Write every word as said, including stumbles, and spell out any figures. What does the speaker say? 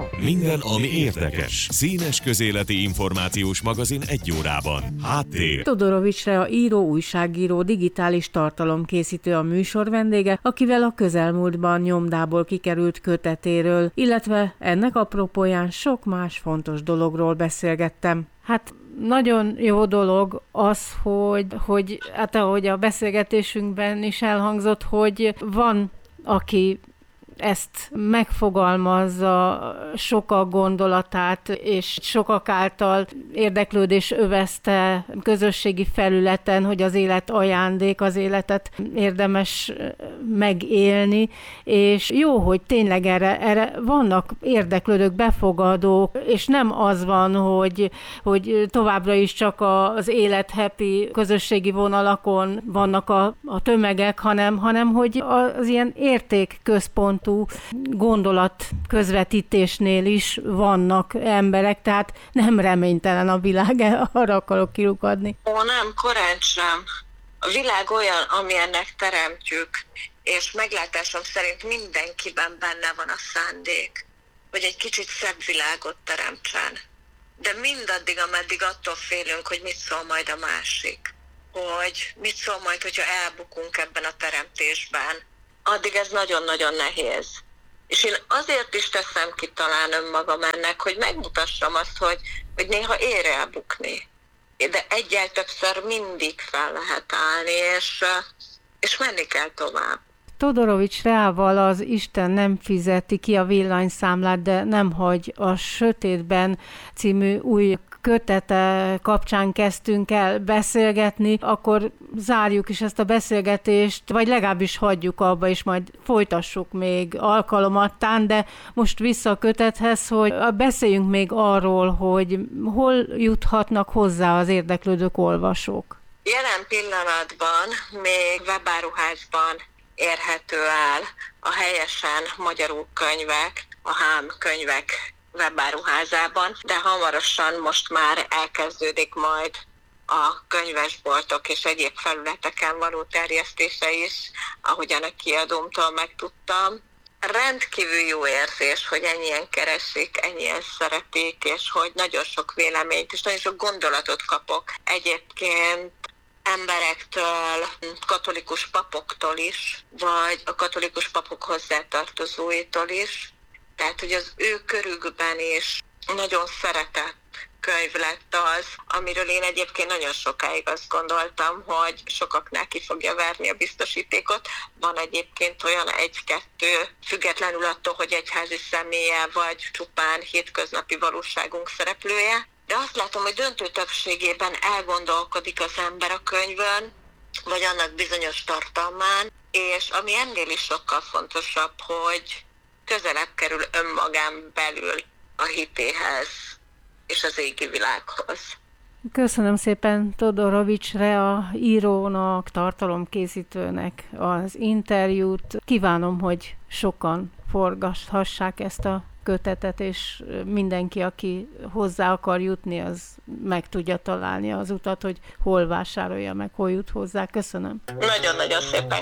Minden, ami érdekes. Színes közéleti információs magazin egy órában. Háttér. Todorovics Rea író, újságíró, digitális tartalomkészítő a műsor vendége, akivel a közelmúltban nyomdából kikerült kötetéről, illetve ennek apropóján sok más fontos dologról beszélgettem. Hát nagyon jó dolog az, hogy, hogy hát ahogy a beszélgetésünkben is elhangzott, hogy van, aki ezt megfogalmazza, sokak gondolatát, és sokak által érdeklődés övezte közösségi felületen, hogy az élet ajándék, az életet érdemes megélni, és jó, hogy tényleg erre, erre vannak érdeklődők, befogadók, és nem az van, hogy, hogy továbbra is csak az élet happy közösségi vonalakon vannak a, a tömegek, hanem, hanem hogy az ilyen értékközpontú gondolat közvetítésnél is vannak emberek, tehát nem reménytelen a világ, arra akarok kilukadni. Ó, nem, korán sem. A világ olyan, amilyennek teremtjük, és meglátásom szerint mindenkiben benne van a szándék, hogy egy kicsit szebb világot teremtsen. De mindaddig, ameddig attól félünk, hogy mit szól majd a másik, hogy mit szól majd, hogyha elbukunk ebben a teremtésben, addig ez nagyon-nagyon nehéz. És én azért is teszem ki talán önmagam ennek, hogy megmutassam azt, hogy, hogy néha ér elbukni. De egyel többször mindig fel lehet állni, és, és menni kell tovább. Todorovics Reával az Isten nem fizeti ki a villanyszámlát, de nem hagy a sötétben című új kötete kapcsán kezdtünk el beszélgetni, akkor zárjuk is ezt a beszélgetést, vagy legalábbis hagyjuk abba, és majd folytassuk még alkalomattán, de most vissza a kötethez, hogy beszéljünk még arról, hogy hol juthatnak hozzá az érdeklődők, olvasók. Jelen pillanatban még webáruházban érhető el a Helyesen Magyarul Könyvek, a Hám Könyvek webáruházában, de hamarosan most már elkezdődik majd a könyvesboltok és egyéb felületeken való terjesztése is, ahogyan a kiadómtól megtudtam. Rendkívül jó érzés, hogy ennyien keresik, ennyien szeretik, és hogy nagyon sok véleményt és nagyon sok gondolatot kapok. Egyébként emberektől, katolikus papoktól is, vagy a katolikus papok hozzátartozóitól is. Tehát, hogy az ő körükben is nagyon szeretett könyv lett az, amiről én egyébként nagyon sokáig azt gondoltam, hogy sokaknál ki fogja verni a biztosítékot. Van egyébként olyan egy-kettő, függetlenül attól, hogy egyházi személye vagy csupán hétköznapi valóságunk szereplője. De azt látom, hogy döntő többségében elgondolkodik az ember a könyvön, vagy annak bizonyos tartalmán, és ami ennél is sokkal fontosabb, hogy közelebb kerül önmagán belül a hitéhez és az égi világhoz. Köszönöm szépen Todorovics Rea írónak, tartalomkészítőnek az interjút. Kívánom, hogy sokan forgathassák ezt a kötetet, és mindenki, aki hozzá akar jutni, az meg tudja találni az utat, hogy hol vásárolja meg, hol jut hozzá. Köszönöm. Nagyon-nagyon szépen